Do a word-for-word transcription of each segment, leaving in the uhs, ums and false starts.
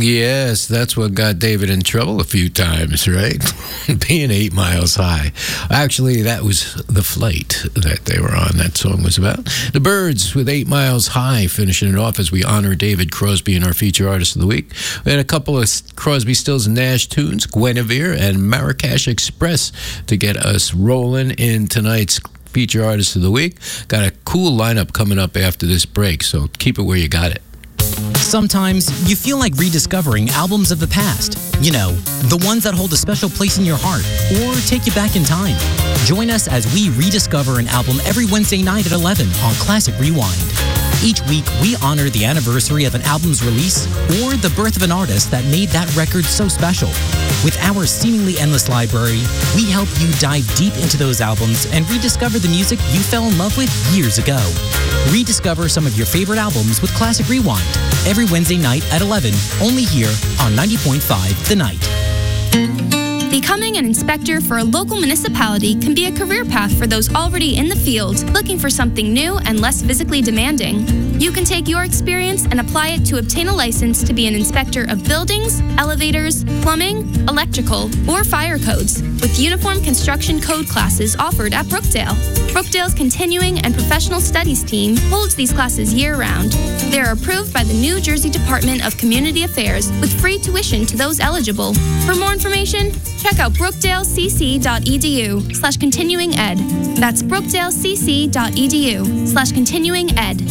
Yes, that's what got David in trouble a few times, right? Being eight miles high. Actually, that was the flight that they were on, that song was about. The Byrds with Eight Miles High, finishing it off as we honor David Crosby in our feature artist of the week. We had a couple of Crosby, Stills, and Nash tunes, Guinevere and Marrakesh Express, to get us rolling in tonight's feature artist of the week. Got a cool lineup coming up after this break, so keep it where you got it. Sometimes you feel like rediscovering albums of the past. You know, the ones that hold a special place in your heart or take you back in time. Join us as we rediscover an album every Wednesday night at eleven on Classic Rewind. Each week, we honor the anniversary of an album's release or the birth of an artist that made that record so special. With our seemingly endless library, we help you dive deep into those albums and rediscover the music you fell in love with years ago. Rediscover some of your favorite albums with Classic Rewind every Wednesday night at eleven, only here on ninety point five The Night. Becoming an inspector for a local municipality can be a career path for those already in the field, looking for something new and less physically demanding. You can take your experience and apply it to obtain a license to be an inspector of buildings, elevators, plumbing, electrical, or fire codes, with uniform construction code classes offered at Brookdale. Brookdale's Continuing and Professional Studies team holds these classes year-round. They are approved by the New Jersey Department of Community Affairs with free tuition to those eligible. For more information, check out brookdalecc.edu slash continuing ed. That's brookdalecc.edu slash continuing ed.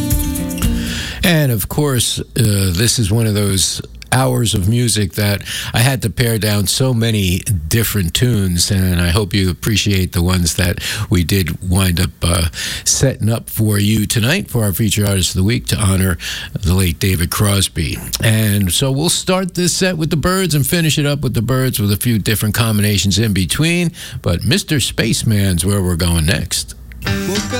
And of course, uh, this is one of those hours of music that I had to pare down so many different tunes, and I hope you appreciate the ones that we did wind up uh, setting up for you tonight for our feature artist of the week to honor the late David Crosby. And so we'll start this set with the Byrds and finish it up with the Byrds with a few different combinations in between, but Mister Spaceman's where we're going next.